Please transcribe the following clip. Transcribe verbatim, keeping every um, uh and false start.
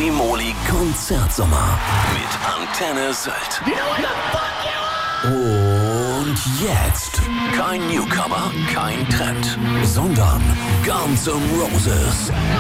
Mauli Konzertsommer mit Antenne Sylt. Und jetzt kein Newcomer, kein Trend, sondern Guns N' Roses.